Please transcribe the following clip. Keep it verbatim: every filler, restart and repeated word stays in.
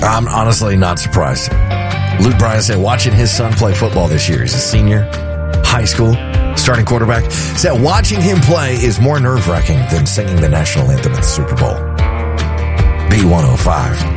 I'm honestly not surprised. Luke Bryan said watching his son play football this year, he's a senior, high school, starting quarterback, said watching him play is more nerve-wracking than singing the national anthem at the Super Bowl. B one oh five.